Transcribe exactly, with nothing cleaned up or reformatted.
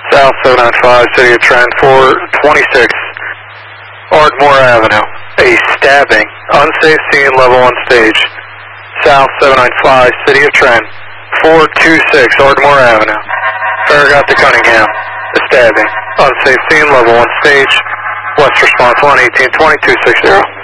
South seven nine five, City of Trent, four twenty-six Ardmore Avenue. A stabbing, unsafe scene, level one stage. South seven nine five, City of Trent, four twenty-six Ardmore Avenue. Farragut to Cunningham. A stabbing, unsafe scene, level one stage. West response one eighteen twenty two sixty.